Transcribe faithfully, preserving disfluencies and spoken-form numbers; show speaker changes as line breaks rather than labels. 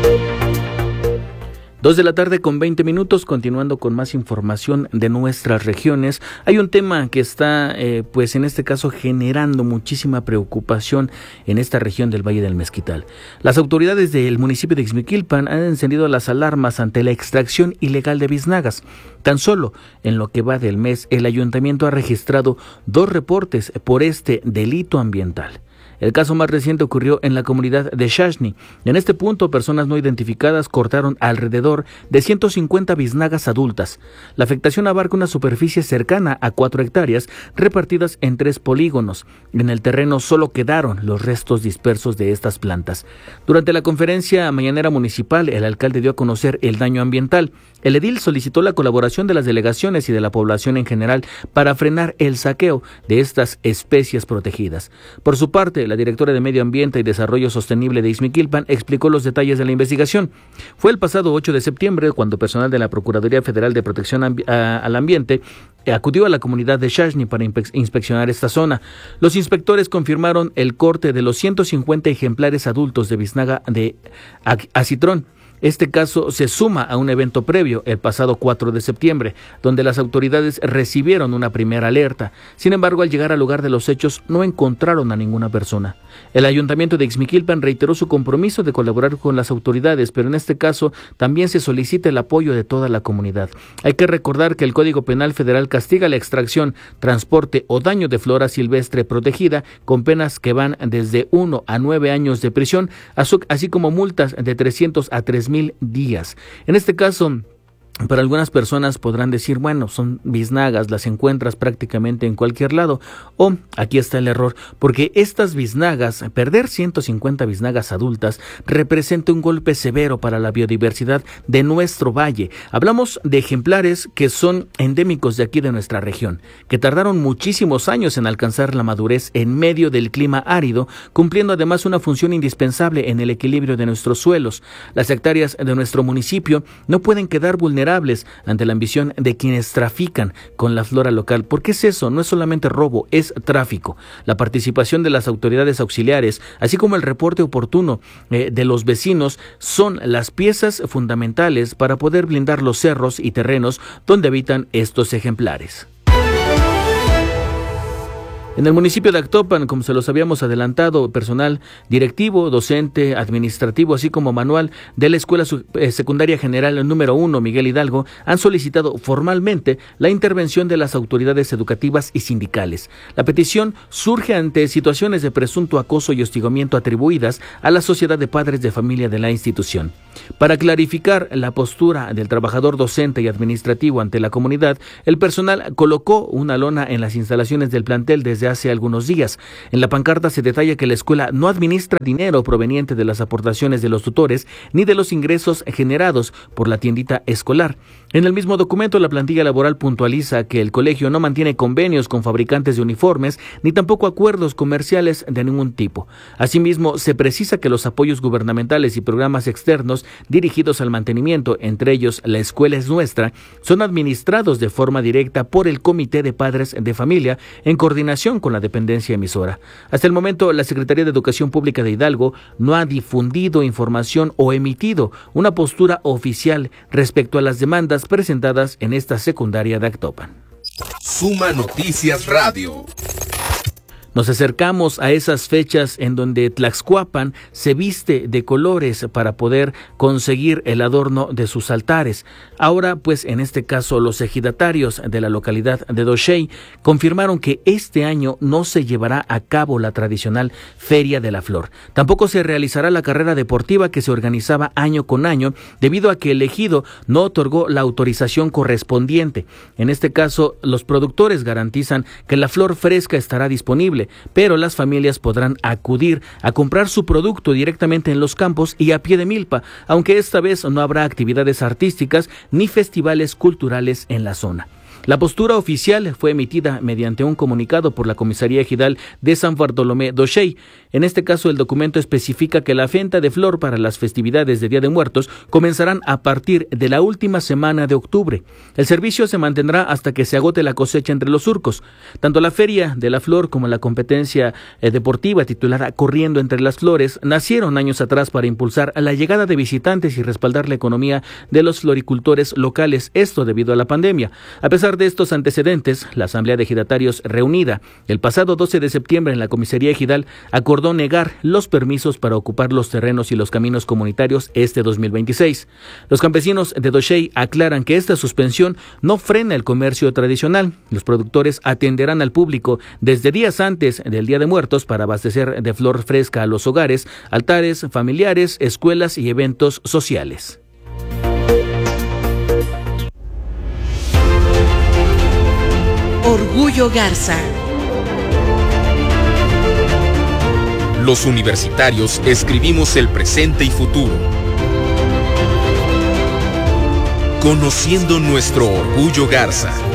Dos de la tarde con veinte minutos, continuando con más información de nuestras regiones. Hay un tema que está, eh, pues en este caso, generando muchísima preocupación en esta región del Valle del Mezquital. Las autoridades del municipio de Ixmiquilpan han encendido las alarmas ante la extracción ilegal de biznagas. Tan solo en lo que va del mes, el ayuntamiento ha registrado dos reportes por este delito ambiental. El caso más reciente ocurrió en la comunidad de Xaxni. En este punto, personas no identificadas cortaron alrededor de ciento cincuenta biznagas adultas. La afectación abarca una superficie cercana a cuatro hectáreas, repartidas en tres polígonos. En el terreno solo quedaron los restos dispersos de estas plantas. Durante la conferencia mañanera municipal, el alcalde dio a conocer el daño ambiental. El edil solicitó la colaboración de las delegaciones y de la población en general para frenar el saqueo de estas especies protegidas. Por su parte, la directora de Medio Ambiente y Desarrollo Sostenible de Ixmiquilpan explicó los detalles de la investigación. Fue el pasado ocho de septiembre cuando personal de la Procuraduría Federal de Protección Ambi- a, al Ambiente acudió a la comunidad de Xaxni para inspe- inspeccionar esta zona. Los inspectores confirmaron el corte de los ciento cincuenta ejemplares adultos de biznaga de acitrón. Este caso se suma a un evento previo, el pasado cuatro de septiembre, donde las autoridades recibieron una primera alerta. Sin embargo, al llegar al lugar de los hechos, no encontraron a ninguna persona. El ayuntamiento de Ixmiquilpan reiteró su compromiso de colaborar con las autoridades, pero en este caso también se solicita el apoyo de toda la comunidad. Hay que recordar que el Código Penal Federal castiga la extracción, transporte o daño de flora silvestre protegida con penas que van desde uno a nueve años de prisión, así como multas de trescientos a tres mil días. En este caso, para algunas personas podrán decir, bueno, son biznagas, las encuentras prácticamente en cualquier lado. O aquí está el error, porque estas biznagas, perder ciento cincuenta biznagas adultas, representa un golpe severo para la biodiversidad de nuestro valle. Hablamos de ejemplares que son endémicos de aquí de nuestra región, que tardaron muchísimos años en alcanzar la madurez en medio del clima árido, cumpliendo además una función indispensable en el equilibrio de nuestros suelos. Las hectáreas de nuestro municipio no pueden quedar vulnerables ante la ambición de quienes trafican con la flora local. ¿Por qué es eso? No es solamente robo, es tráfico. La participación de las autoridades auxiliares, así como el reporte oportuno eh, de los vecinos, son las piezas fundamentales para poder blindar los cerros y terrenos donde habitan estos ejemplares. En el municipio de Actopan, como se los habíamos adelantado, personal directivo, docente, administrativo, así como manual de la Escuela Secundaria General número uno, Miguel Hidalgo, han solicitado formalmente la intervención de las autoridades educativas y sindicales. La petición surge ante situaciones de presunto acoso y hostigamiento atribuidas a la Sociedad de Padres de Familia de la institución. Para clarificar la postura del trabajador docente y administrativo ante la comunidad, el personal colocó una lona en las instalaciones del plantel desde hace algunos días. En la pancarta se detalla que la escuela no administra dinero proveniente de las aportaciones de los tutores ni de los ingresos generados por la tiendita escolar. En el mismo documento, la plantilla laboral puntualiza que el colegio no mantiene convenios con fabricantes de uniformes ni tampoco acuerdos comerciales de ningún tipo. Asimismo, se precisa que los apoyos gubernamentales y programas externos dirigidos al mantenimiento, entre ellos La Escuela es Nuestra, son administrados de forma directa por el Comité de Padres de Familia en coordinación con la dependencia emisora. Hasta el momento, la Secretaría de Educación Pública de Hidalgo no ha difundido información o emitido una postura oficial respecto a las demandas presentadas en esta secundaria de Actopan.
Suma Noticias Radio.
Nos acercamos a esas fechas en donde Tlaxcuapan se viste de colores para poder conseguir el adorno de sus altares. Ahora, pues en este caso, los ejidatarios de la localidad de Doxey confirmaron que este año no se llevará a cabo la tradicional Feria de la Flor. Tampoco se realizará la carrera deportiva que se organizaba año con año debido a que el ejido no otorgó la autorización correspondiente. En este caso, los productores garantizan que la flor fresca estará disponible, pero las familias podrán acudir a comprar su producto directamente en los campos y a pie de milpa, aunque esta vez no habrá actividades artísticas ni festivales culturales en la zona. La postura oficial fue emitida mediante un comunicado por la Comisaría Ejidal de San Bartolomé d'Oixey. En este caso, el documento especifica que la venta de flor para las festividades de Día de Muertos comenzarán a partir de la última semana de octubre. El servicio se mantendrá hasta que se agote la cosecha entre los surcos. Tanto la Feria de la Flor como la competencia eh, deportiva titulada Corriendo entre las Flores nacieron años atrás para impulsar la llegada de visitantes y respaldar la economía de los floricultores locales, esto debido a la pandemia. A pesar de estos antecedentes, la Asamblea de Ejidatarios reunida el pasado doce de septiembre en la Comisaría Ejidal acordó negar los permisos para ocupar los terrenos y los caminos comunitarios este dos mil veintiséis. Los campesinos de d'Oixey aclaran que esta suspensión no frena el comercio tradicional. Los productores atenderán al público desde días antes del Día de Muertos para abastecer de flor fresca a los hogares, altares familiares, escuelas y eventos sociales.
Orgullo Garza.
Los universitarios escribimos el presente y futuro. Conociendo nuestro Orgullo Garza.